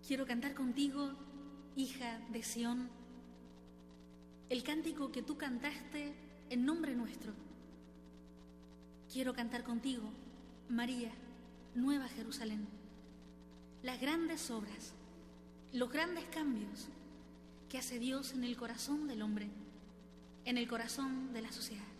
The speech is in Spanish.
Quiero cantar contigo, hija de Sión, el cántico que tú cantaste en nombre nuestro. Quiero cantar contigo, María, Nueva Jerusalén, las grandes obras, los grandes cambios que hace Dios en el corazón del hombre, en el corazón de la sociedad.